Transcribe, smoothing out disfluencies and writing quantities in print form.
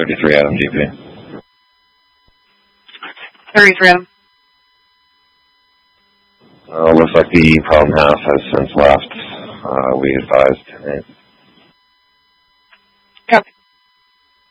33 Adam GP. 33 Adam. Looks like the problem house has since left. We advised